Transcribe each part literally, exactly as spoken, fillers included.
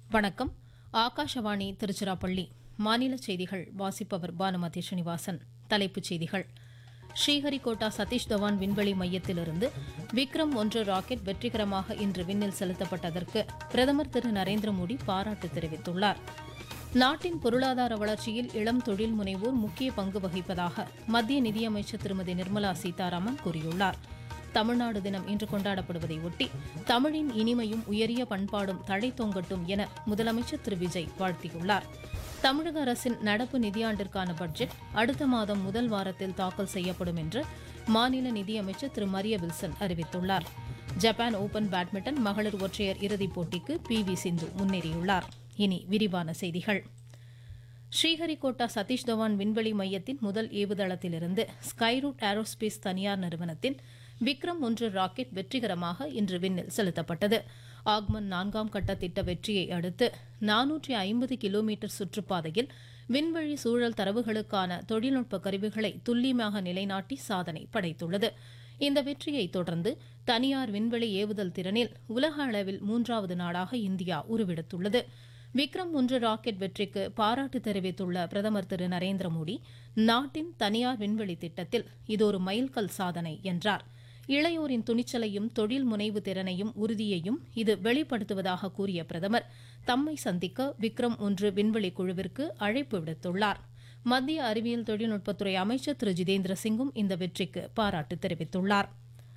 வணக்கம். ஆகாஷவாணி திருச்சிராப்பள்ளி. மாநில செய்திகள் வாசிப்பவர் பானுமதி ஸ்ரீனிவாசன். தலைப்புச் செய்திகள். ஸ்ரீஹரிகோட்டா சதீஷ் தவான் விண்வெளி மையத்திலிருந்து விக்ரம் ஒன்று ராக்கெட் வெற்றிகரமாக இன்று விண்ணில் செலுத்தப்பட்டதற்கு பிரதமர் திரு நரேந்திர மோடி பாராட்டு தெரிவித்துள்ளார். நாட்டின் பொருளாதார வளர்ச்சியில் இளம் தொழில் முனைவோர் முக்கிய பங்கு வகிப்பதாக மத்திய நிதியமைச்சர் திருமதி நிர்மலா சீதாராமன் கூறியுள்ளார். தமிழ்நாடு தினம் இன்று கொண்டாடப்படுவதை ஒட்டி தமிழின் இனிமையும் உயரிய பண்பாடும் தழைத்தோங்கட்டும் என முதலமைச்சர் திரு விஜய் வாழ்த்தியுள்ளார். தமிழக அரசின் நடப்பு நிதியாண்டிற்கான பட்ஜெட் அடுத்த மாதம் முதல் வாரத்தில் தாக்கல் செய்யப்படும் என்று மாநில நிதியமைச்சர் திரு மரிய வில்சன் அறிவித்துள்ளார். ஜப்பான் ஓபன் பேட்மிண்டன் மகளிர் ஒற்றையர் இறுதிப் போட்டிக்கு பி வி சிந்து முன்னேறியுள்ளார். இனி விரிவான செய்திகள். ஸ்ரீஹரிகோட்டா சதீஷ் தவான் விண்வெளி மையத்தின் முதல் ஏவுதளத்திலிருந்து ஸ்கைரூட் ஏரோஸ்பேஸ் தனியார் நிறுவனத்தின் விக்ரம் ஒன்று ராக்கெட் வெற்றிகரமாக இன்று விண்ணில் செலுத்தப்பட்டது. ஆக்மன் நான்காம் கட்ட திட்ட வெற்றியை அடுத்து நானூற்றி ஐம்பது கிலோமீட்டர் சுற்றுப்பாதையில் விண்வெளி சூழல் தரவுகளுக்கான தொழில்நுட்ப கருவிகளை துல்லியமாக நிலைநாட்டி சாதனை படைத்துள்ளது. இந்த வெற்றியை தொடர்ந்து தனியார் விண்வெளி ஏவுதல் திறனில் உலக அளவில் மூன்றாவது நாடாக இந்தியா உருவெடுத்துள்ளது. விக்ரம் ஒன்று ராக்கெட் வெற்றிக்கு பாராட்டு தெரிவித்துள்ள பிரதமர் திரு நரேந்திர மோடி, நாட்டின் தனியார் விண்வெளி திட்டத்தில் இது ஒரு மைல்கல் சாதனை என்றார். இளையோரின் துணிச்சலையும் தொழில் முனைவு திறனையும் உறுதியையும் இது வெளிப்படுத்துவதாக கூறிய பிரதமர், தம்மை சந்திக்க விக்ரம் ஒன்று விண்வெளி குழுவிற்கு அழைப்பு விடுத்துள்ளார். மத்திய அறிவியல் தொழில்நுட்பத்துறை அமைச்சர் திரு ஜிதேந்திர சிங்கும் இந்த வெற்றிக்கு பாராட்டு தெரிவித்துள்ளார்.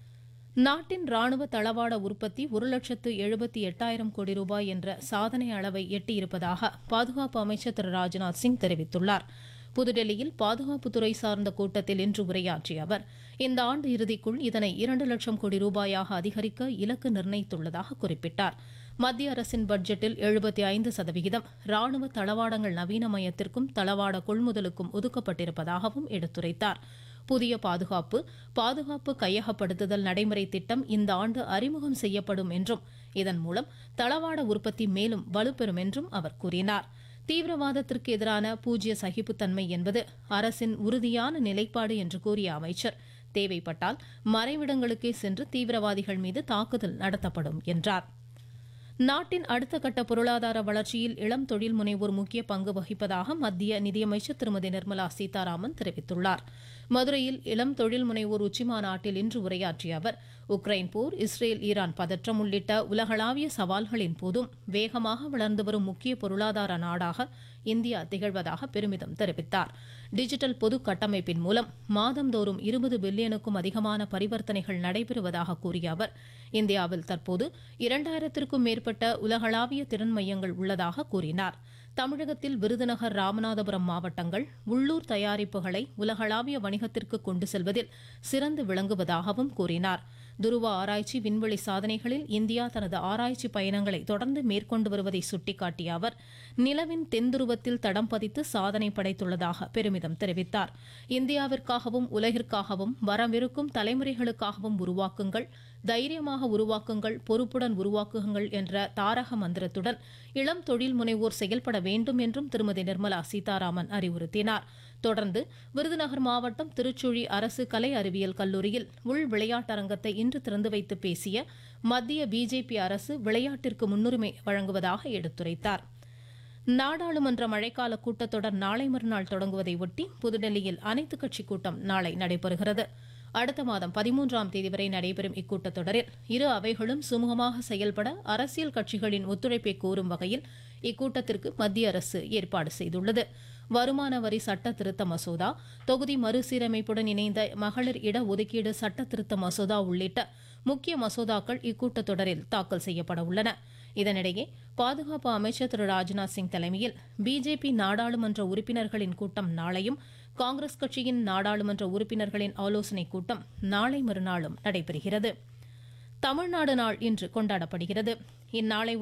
நாட்டின் ராணுவ தளவாட உற்பத்தி ஒரு லட்சத்து எழுபத்தி எட்டாயிரம் கோடி ரூபாய் என்ற சாதனை அளவை எட்டியிருப்பதாக பாதுகாப்பு அமைச்சர் திரு ராஜ்நாத் சிங் தெரிவித்துள்ளார். புதுடெல்லியில் பாதுகாப்புத்துறை சார்ந்த கூட்டத்தில் இன்று உரையாற்றிய அவர், இந்த ஆண்டு இறுதிக்குள் இதனை இரண்டு லட்சம் கோடி ரூபாயாக அதிகரிக்க இலக்கு நிர்ணயித்துள்ளதாக குறிப்பிட்டார். மத்திய அரசின் பட்ஜெட்டில் எழுபத்தி ஐந்து சதவிகிதம் ராணுவ தளவாடங்கள் நவீனமயத்திற்கும் தளவாட கொள்முதலுக்கும் ஒதுக்கப்பட்டிருப்பதாகவும் எடுத்துரைத்தார். புதிய பாதுகாப்பு பாதுகாப்பு கையகப்படுத்துதல் நடைமுறை திட்டம் இந்த ஆண்டு அறிமுகம் செய்யப்படும் என்றும் இதன் மூலம் தளவாட உற்பத்தி மேலும் வலுப்பெறும் என்றும் அவர் கூறினார். தீவிரவாதத்திற்கு எதிரான பூஜ்ய சகிப்புத்தன்மை என்பது அரசின் உறுதியான நிலைப்பாடு என்று கூறிய அமைச்சர், தேவைப்பட்டால் மறைவிடங்களுக்கே சென்று தீவிரவாதிகள் மீது தாக்குதல் நடத்தப்படும் என்றார். நாட்டின் அடுத்த கட்ட பொருளாதார வளர்ச்சியில் இளம் தொழில் முனைவோர் முக்கிய பங்கு வகிப்பதாக மத்திய நிதியமைச்சர் திருமதி நிர்மலா சீதாராமன் தெரிவித்துள்ளார். மதுரையில் இளம் தொழில் முனைவோர் உச்சிமாநாட்டில் இன்று உரையாற்றிய அவர், உக்ரைன் போர், இஸ்ரேல் ஈரான் பதற்றம் உள்ளிட்ட உலகளாவிய சவால்களின் போதும் வேகமாக வளர்ந்து வரும் முக்கிய பொருளாதார நாடாக இந்தியா திகழ்வதாக பெருமிதம் தெரிவித்தார். டிஜிட்டல் பொது கட்டமைப்பின் மூலம் மாதந்தோறும் இருபது பில்லியனுக்கும் அதிகமான பரிவர்த்தனைகள் நடைபெறுவதாக கூறிய அவர், இந்தியாவில் தற்போது இரண்டாயிரத்திற்கும் மேற்பட்ட உலகளாவிய திறன் மையங்கள் உள்ளதாக கூறினார். தமிழகத்தில் விருதுநகர், ராமநாதபுரம் மாவட்டங்கள் உள்ளூர் தயாரிப்புகளை உலகளாவிய வணிகத்திற்கு கொண்டு செல்வதில் சிறந்து விளங்குவதாகவும் கூறினார். துருவ ஆராய்ச்சி விண்வெளி சாதனைகளில் இந்தியா தனது ஆராய்ச்சி பயணங்களை தொடர்ந்து மேற்கொண்டு வருவதை சுட்டிக்காட்டிய அவர், நிலவின் தென்துருவத்தில் தடம் பதித்து சாதனை படைத்துள்ளதாக பெருமிதம் தெரிவித்தார். இந்தியாவிற்காகவும் உலகிற்காகவும் வரவிருக்கும் தலைமுறைகளுக்காகவும் உருவாக்குங்கள், தைரியமாக உருவாக்குங்கள், பொறுப்புடன் உருவாக்குங்கள் என்ற தாரக மந்திரத்துடன் இளம் தொழில் முனைவோர் செயல்பட வேண்டும் என்றும் திருமதி நிர்மலா சீதாராமன் அறிவுறுத்தினார். தொடர்ந்து விருதுநகர் மாவட்டம் திருச்சுழி அரசு கலை அறிவியல் கல்லூரியில் உள் விளையாட்டரங்கத்தை இன்று திறந்து வைத்து பேசிய மத்திய பிஜேபி அரசு விளையாட்டிற்கு முன்னுரிமை வழங்குவதாக எடுத்துரைத்தார். நாடாளுமன்ற மழைக்கால கூட்டத்தொடர் நாளை மறுநாள் தொடங்குவதை ஒட்டி புதுடெல்லியில் அனைத்துக் கட்சி கூட்டம் நாளை நடைபெறுகிறது. அடுத்த மாதம் பதிமூன்றாம் தேதி வரை நடைபெறும் இக்கூட்டத்தொடரில் இரு அவைகளும் சுமூகமாக செயல்பட அரசியல் கட்சிகளின் ஒத்துழைப்பை கோரும் வகையில் இக்கூட்டத்திற்கு மத்திய அரசு ஏற்பாடு செய்துள்ளது. வருமான வரி சட்ட திருத்த மசோதா, தொகுதி மறுசீரமைப்புடன் இணைந்த மகளிர் இட ஒதுக்கீடு சட்ட திருத்த மசோதா உள்ளிட்ட முக்கிய மசோதாக்கள் இக்கூட்டத்தொடரில் தாக்கல் செய்யப்பட உள்ளன. இதனிடையே பாதுகாப்பு அமைச்சர் திரு ராஜ்நாத் சிங் தலைமையில் பிஜேபி நாடாளுமன்ற உறுப்பினர்களின் கூட்டம் நாளையும், காங்கிரஸ் கட்சியின் நாடாளுமன்ற உறுப்பினர்களின் ஆலோசனைக் கூட்டம் நாளை மறுநாளும் நடைபெறுகிறது. தமிழ்நாடு நாள் இன்று கொண்டாடப்படுகிறது. இந்நாளை